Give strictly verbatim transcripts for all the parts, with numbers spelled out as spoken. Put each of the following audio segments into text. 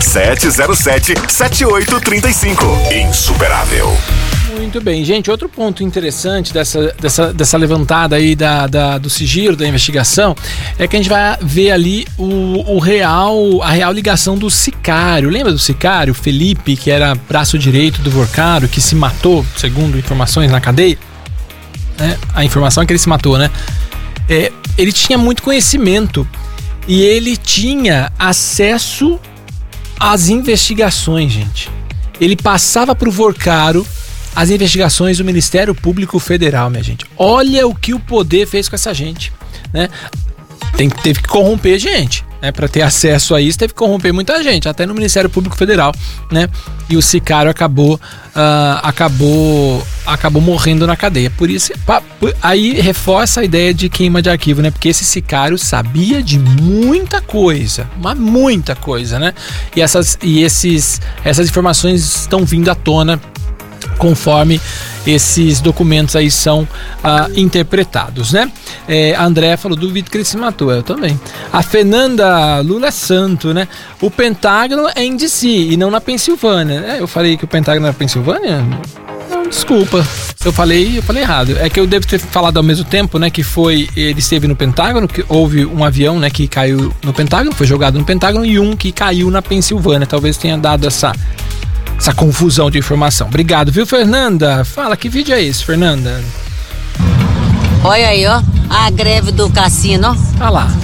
sete zero sete, sete oito três cinco. Insuperável. Muito bem, gente, outro ponto interessante dessa, dessa, dessa levantada aí da, da, do sigilo da investigação é que a gente vai ver ali o, o real, a real ligação do sicário. Lembra do sicário, Felipe, que era braço direito do Vorcaro, que se matou, segundo informações na cadeia? É, a informação é que ele se matou, né? É, ele tinha muito conhecimento e ele tinha acesso às investigações, gente. Ele passava pro Vorcaro as investigações do Ministério Público Federal, minha gente. Olha o que o poder fez com essa gente, né? Tem, teve que corromper gente, né? Para ter acesso a isso, teve que corromper muita gente, até no Ministério Público Federal, né? E o sicário acabou, uh, acabou, acabou morrendo na cadeia. Por isso, pa, aí reforça a ideia de queima de arquivo, né? Porque esse sicário sabia de muita coisa, mas muita coisa, né? E essas, e esses, essas informações estão vindo à tona conforme esses documentos aí são ah, interpretados, né? É, a André falou, duvido que ele se matou, eu também. A Fernanda, Lula é santo, né? O Pentágono é em D C e não na Pensilvânia. É, eu falei que o Pentágono era na Pensilvânia? Não, desculpa, se eu falei, eu falei errado. É que eu devo ter falado ao mesmo tempo, né? Que foi, ele esteve no Pentágono, que houve um avião, né? Que caiu no Pentágono, foi jogado no Pentágono, e um que caiu na Pensilvânia. Talvez tenha dado essa... essa confusão de informação. Obrigado, viu, Fernanda? Fala, que vídeo é esse, Fernanda? Olha aí, ó, a greve do cassino, ó. Ah lá.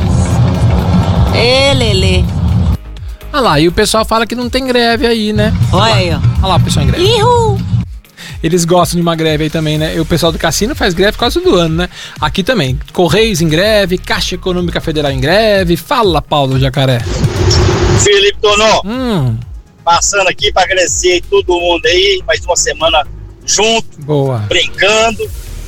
Ê, Lelê. Ah lá, e o pessoal fala que não tem greve aí, né? Olha aí, ó. Olha lá o pessoal em greve. Ihu! Eles gostam de uma greve aí também, né? E o pessoal do cassino faz greve quase todo ano, né? Aqui também, Correios em greve, Caixa Econômica Federal em greve. Fala, Paulo Jacaré. Felipe Tonó. Hum... Passando aqui para agradecer todo mundo aí, mais uma semana junto, boa, brincando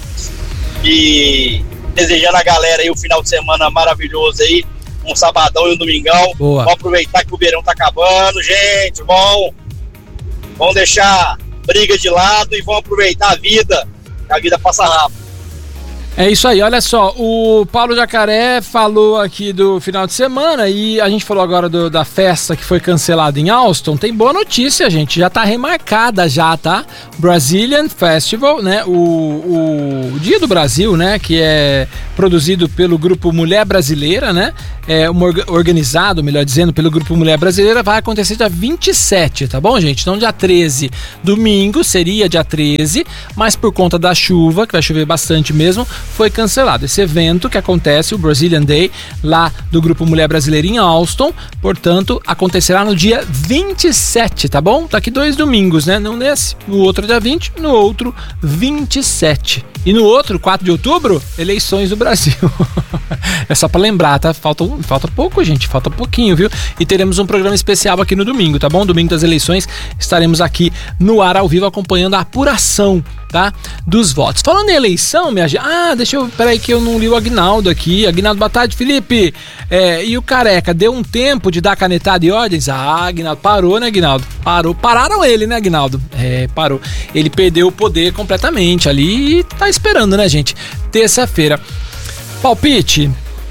e desejando a galera aí um final de semana maravilhoso aí, um sabadão e um domingão. Boa. Vamos aproveitar que o verão tá acabando, gente, bom, vamos deixar briga de lado e vamos aproveitar a vida, que a vida passa rápido. É isso aí, olha só, o Paulo Jacaré falou aqui do final de semana e a gente falou agora do, da festa que foi cancelada em Austin. Tem boa notícia, gente, já tá remarcada já, tá? Brazilian Festival, né? O, o, o Dia do Brasil, né? Que é produzido pelo Grupo Mulher Brasileira, né? É uma, organizado, melhor dizendo, pelo Grupo Mulher Brasileira, vai acontecer dia vinte e sete, tá bom, gente? Então dia treze, domingo, seria dia treze, mas por conta da chuva, que vai chover bastante mesmo, foi cancelado. Esse evento que acontece, o Brazilian Day, lá do Grupo Mulher Brasileira em Austin, portanto, acontecerá no dia vinte e sete, tá bom? Daqui dois domingos, né? Não nesse, no outro dia vinte, no outro vinte e sete. E no outro, quatro de outubro, eleições do Brasil. É só pra lembrar, tá? Falta, falta pouco, gente, falta pouquinho, viu? E teremos um programa especial aqui no domingo, tá bom? Domingo das eleições, estaremos aqui no ar ao vivo acompanhando a apuração, tá? Dos votos. Falando em eleição, minha gente... Ah, deixa eu... Peraí que eu não li o Aguinaldo aqui. Aguinaldo, boa tarde, Felipe. É, e o Careca, deu um tempo de dar canetada e ordens? Ah, Aguinaldo, parou, né, Aguinaldo? Parou. Pararam ele, né, Aguinaldo? É, parou. Ele perdeu o poder completamente ali e tá esperando, né, gente? Terça-feira. Palpite.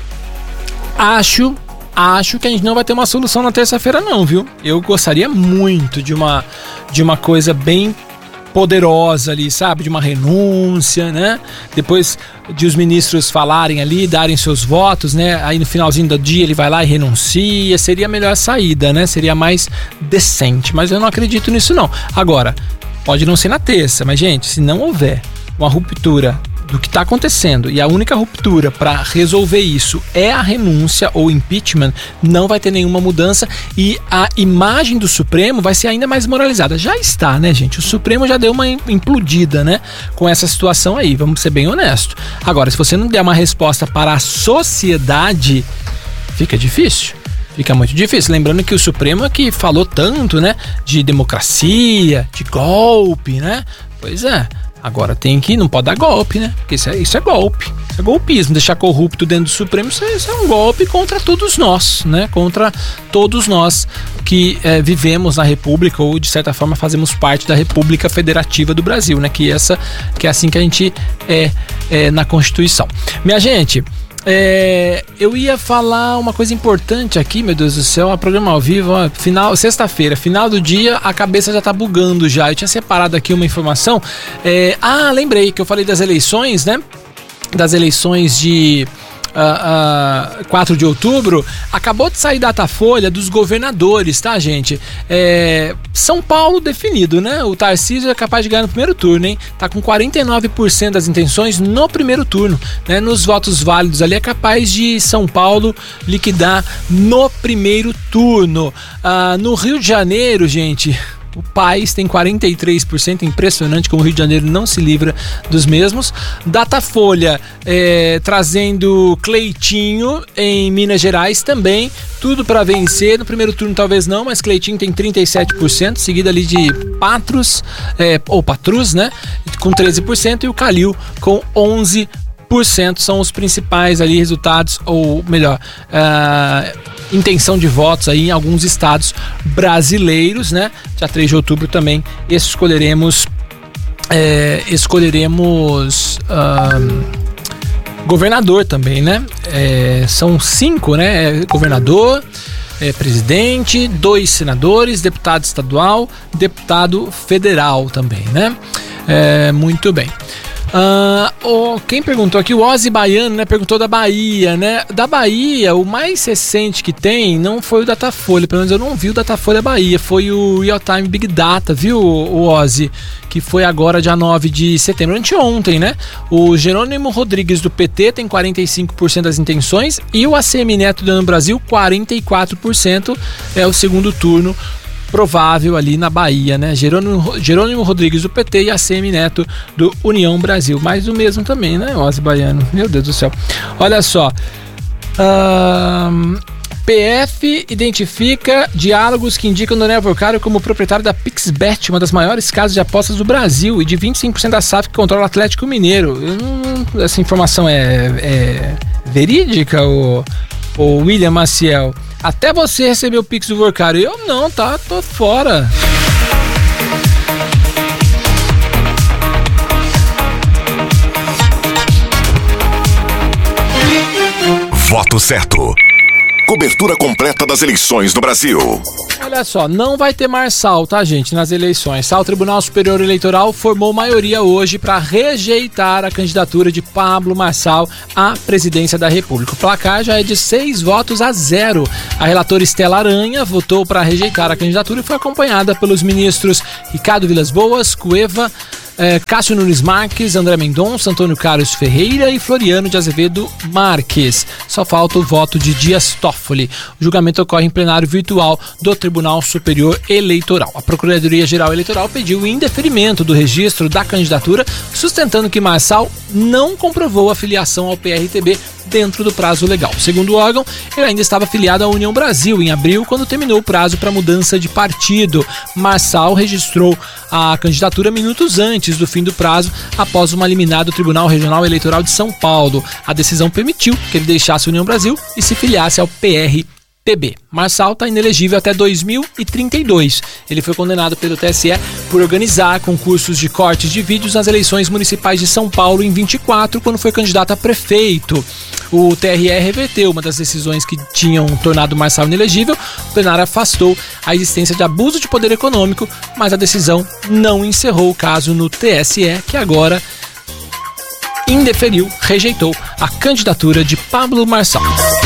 Acho... Acho que a gente não vai ter uma solução na terça-feira não, viu? Eu gostaria muito de uma, de uma coisa bem poderosa ali, sabe? De uma renúncia, né? Depois de os ministros falarem ali, darem seus votos, né? Aí no finalzinho do dia ele vai lá e renuncia. Seria a melhor saída, né? Seria mais decente. Mas eu não acredito nisso não. Agora, pode não ser na terça, mas gente, se não houver uma ruptura do que está acontecendo e a única ruptura para resolver isso é a renúncia ou impeachment, não vai ter nenhuma mudança e a imagem do Supremo vai ser ainda mais moralizada. Já está, né, gente? O Supremo já deu uma implodida, né, com essa situação aí, vamos ser bem honestos. Agora, se você não der uma resposta para a sociedade, fica difícil. Fica muito difícil. Lembrando que o Supremo é que falou tanto, né, de democracia, de golpe, né? Pois é. Agora tem que, não pode dar golpe, né? Porque isso é, isso é golpe, isso é golpismo. Deixar corrupto dentro do Supremo, isso é, isso é um golpe contra todos nós, né? Contra todos nós que é, vivemos na República ou de certa forma fazemos parte da República Federativa do Brasil, né? Que, essa, que é assim que a gente é, é na Constituição. Minha gente, É, eu ia falar uma coisa importante aqui, meu Deus do céu, um programa ao vivo, ó, final, sexta-feira, final do dia, a cabeça já tá bugando já. Eu tinha separado aqui uma informação. É, ah, lembrei que eu falei das eleições, né? Das eleições de uh, uh, quatro de outubro. Acabou de sair Datafolha dos governadores, tá, gente? É, São Paulo definido, né? O Tarcísio é capaz de ganhar no primeiro turno, hein? Tá com quarenta e nove por cento das intenções no primeiro turno, né? Nos votos válidos ali é capaz de São Paulo liquidar no primeiro turno. Uh, no Rio de Janeiro, gente... O País tem quarenta e três por cento, impressionante como o Rio de Janeiro não se livra dos mesmos. Datafolha é, trazendo Cleitinho em Minas Gerais também, tudo para vencer. No primeiro turno talvez não, mas Cleitinho tem trinta e sete por cento, seguido ali de Patros, é, ou Patrus, né, com treze por cento, e o Calil com onze por cento. São os principais ali resultados, ou melhor, uh, intenção de votos aí em alguns estados brasileiros, né? Dia três de outubro também escolheremos é, escolheremos uh, governador também, né? É, são cinco, né? Governador, é, presidente, dois senadores, deputado estadual, deputado federal também, né? É, muito bem. Uh, oh, quem perguntou aqui, o Ozzy Baiano, né? Perguntou da Bahia, né? Da Bahia, o mais recente que tem não foi o Datafolha, pelo menos eu não vi o Datafolha Bahia, foi o Real Time Big Data, viu, o Ozzy? Que foi agora dia nove de setembro, anteontem, né? O Jerônimo Rodrigues do P T tem quarenta e cinco por cento das intenções e o A C M Neto do Brasil quarenta e quatro por cento é o segundo turno provável ali na Bahia, né? Jerônimo, Jerônimo Rodrigues do P T e A C M Neto do União Brasil. Mais do mesmo também, né? Ozzy Baiano. Meu Deus do céu. Olha só. Um, P F identifica diálogos que indicam Daniel Porcaro como proprietário da PixBet, uma das maiores casas de apostas do Brasil, e de vinte e cinco por cento da S A F que controla o Atlético Mineiro. Eu não, essa informação é, é verídica, ou, ou William Maciel? Até você recebeu o Pix do Porcaro. Eu não, tá? Tô fora. Voto certo. Cobertura completa das eleições no Brasil. Olha só, não vai ter Marçal, tá, gente, nas eleições. Tá? O Tribunal Superior Eleitoral formou maioria hoje para rejeitar a candidatura de Pablo Marçal à presidência da República. O placar já é de seis votos a zero. A relatora Estela Aranha votou para rejeitar a candidatura e foi acompanhada pelos ministros Ricardo Vilas Boas, Cueva, É, Cássio Nunes Marques, André Mendonça, Antônio Carlos Ferreira e Floriano de Azevedo Marques. Só falta o voto de Dias Toffoli. O julgamento ocorre em plenário virtual do Tribunal Superior Eleitoral. A Procuradoria-Geral Eleitoral pediu o indeferimento do registro da candidatura, sustentando que Marçal não comprovou a filiação ao P R T B dentro do prazo legal. Segundo o órgão, ele ainda estava afiliado à União Brasil em abril, quando terminou o prazo para mudança de partido. Marçal registrou a candidatura minutos antes do fim do prazo, após uma liminar do Tribunal Regional Eleitoral de São Paulo. A decisão permitiu que ele deixasse a União Brasil e se filiasse ao P R T B. Marçal está inelegível até dois mil e trinta e dois. Ele foi condenado pelo T S E por organizar concursos de cortes de vídeos nas eleições municipais de São Paulo em vinte e quatro, quando foi candidato a prefeito. O T R E reverteu uma das decisões que tinham tornado Marçal inelegível. O plenário afastou a existência de abuso de poder econômico, mas a decisão não encerrou o caso no T S E, que agora indeferiu, rejeitou a candidatura de Pablo Marçal.